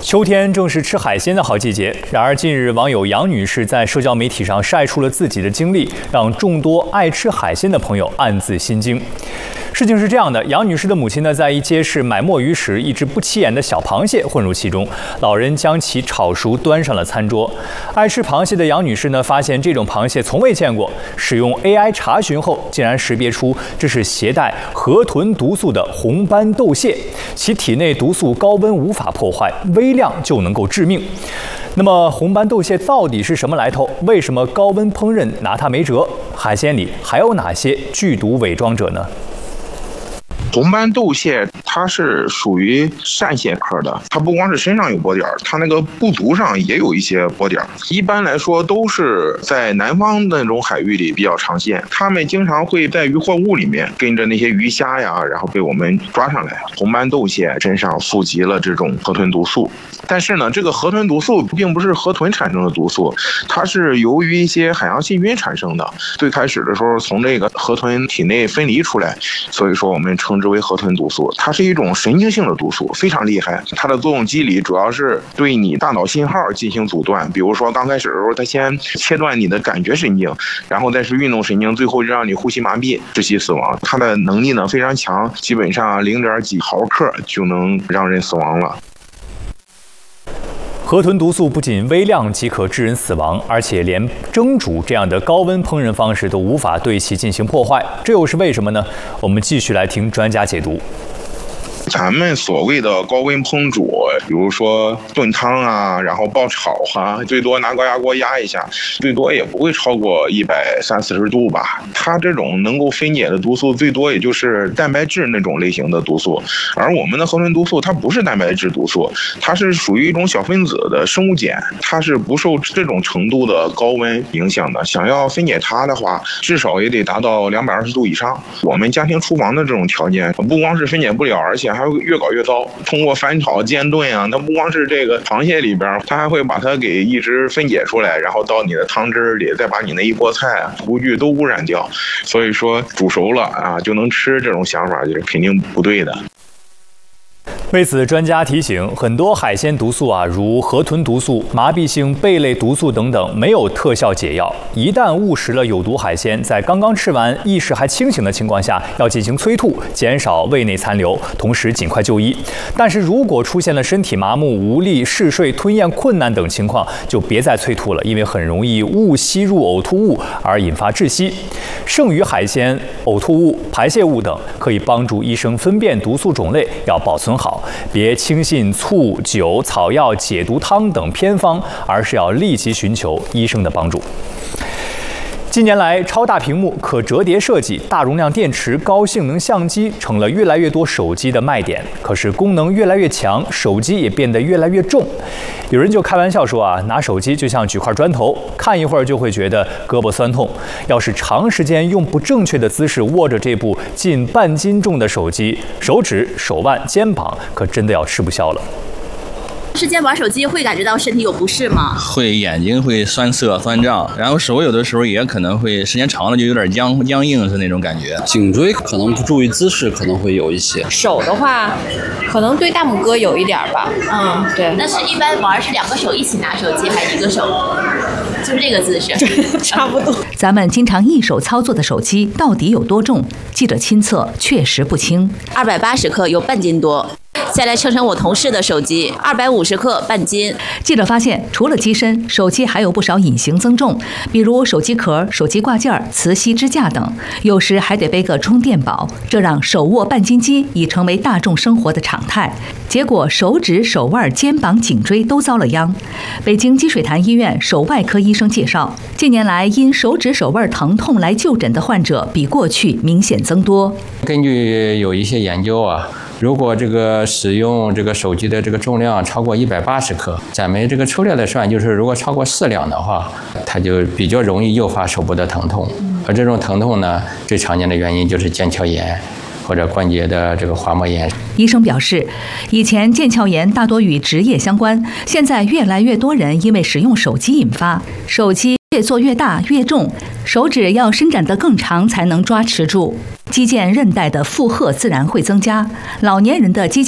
秋天正是吃海鲜的好季节，然而近日网友杨女士在社交媒体上晒出了自己的经历，让众多爱吃海鲜的朋友暗自心惊。事情是这样的，杨女士的母亲呢，在一街市买墨鱼时，一只不起眼的小螃蟹混入其中，老人将其炒熟端上了餐桌。爱吃螃蟹的杨女士呢，发现这种螃蟹从未见过，使用 AI 查询后，竟然识别出这是携带河豚毒素的红斑斗蟹，其体内毒素高温无法破坏，微量就能够致命。那么红斑斗蟹到底是什么来头？为什么高温烹饪拿它没辙？海鲜里还有哪些剧毒伪装者呢？ 红斑斗蟹它是属于扇蟹科的，它不光是身上有波点，它那个部足上也有一些波点。一般来说都是在南方那种海域里比较常见，它们经常会在渔获物里面跟着那些鱼虾呀，然后被我们抓上来。红斑斗蟹身上富集了这种河豚毒素，但是呢，这个河豚毒素并不是河豚产生的毒素，它是由于一些海洋细菌产生的。最开始的时候从这个河豚体内分离出来，所以说我们称之为河豚毒素。它是一种神经性的毒素，非常厉害。它的作用机理主要是对你大脑信号进行阻断，比如说刚开始的时候，它先切断你的感觉神经，然后再是运动神经，最后就让你呼吸麻痹，窒息死亡。它的能力呢非常强，基本上0.几毫克就能让人死亡了。 河豚毒素不仅微量即可致人死亡，而且连蒸煮这样的高温烹饪方式都无法对其进行破坏，这又是为什么呢？我们继续来听专家解读。 咱们所谓的高温烹煮，比如说炖汤啊，然后爆炒啊，最多拿高压锅压一下，最多也不会超过130-140度吧。它这种能够分解的毒素，最多也就是蛋白质那种类型的毒素。而我们的河豚毒素，它不是蛋白质毒素，它是属于一种小分子的生物碱，它是不受这种程度的高温影响的。想要分解它的话，至少也得达到220度以上。我们家庭厨房的这种条件，不光是分解不了，而且还会越搞越糟。通过翻炒、煎炖啊，它不光是这个螃蟹里边，它还会把它给一直分解出来，然后到你的汤汁里，再把你那一锅菜厨具都污染掉。所以说煮熟了啊就能吃，这种想法就是肯定不对的。 为此，专家提醒，很多海鲜毒素如河豚毒素、麻痹性贝类毒素等等，没有特效解药。一旦误食了有毒海鲜，在刚刚吃完、意识还清醒的情况下，要进行催吐，减少胃内残留，同时尽快就医。但是如果出现了身体麻木、无力、嗜睡、吞咽困难等情况，就别再催吐了，因为很容易误吸入呕吐物而引发窒息。剩余海鲜、呕吐物、排泄物等可以帮助医生分辨毒素种类，要保存好。别轻信醋、酒、草药、解毒汤等偏方，而是要立即寻求医生的帮助。近年来，超大屏幕、可折叠设计、大容量电池、高性能相机成了越来越多手机的卖点。可是功能越来越强，手机也变得越来越重。有人就开玩笑说拿手机就像举块砖头，看一会儿就会觉得胳膊酸痛。要是长时间用不正确的姿势握着这部近半斤重的手机，手指、手腕、肩膀可真的要吃不消了。 时间玩手机会感觉到身体有不适吗？ 会，眼睛会酸涩、酸胀，然后手有的时候也可能会时间长了就有点僵硬是那种感觉。 颈椎可能不注意姿势，可能会有一些。 手的话，可能对大拇哥有一点吧。对。 那是一般玩是2个手一起拿手机，还是1个手？就是这个姿势， 差不多。 咱们经常一手操作的手机到底有多重？记者亲测，确实不轻 ，280克，有半斤多。再来称称我同事的手机，250克，半斤。 记者发现，除了机身，手机还有不少隐形增重，比如手机壳、手机挂件、磁吸支架等，有时还得背个充电宝，这让手握半斤机已成为大众生活的常态。结果手指、手腕、肩膀、颈椎都遭了殃。北京积水潭医院手外科医生介绍，近年来因手指、手腕疼痛来就诊的患者比过去明显增多。 根据有一些研究如果这个使用这个手机的这个重量超过180克，咱们这个粗略的算，就是如果超过4两的话，它就比较容易诱发手部的疼痛。而这种疼痛呢，最常见的原因就是腱鞘炎或者关节的这个滑膜炎。 医生表示，以前腱鞘炎大多与职业相关，现在越来越多人因为使用手机引发。手机越做越大越重，手指要伸展得更长才能抓持住，肌腱韧带的负荷自然会增加，老年人的肌腱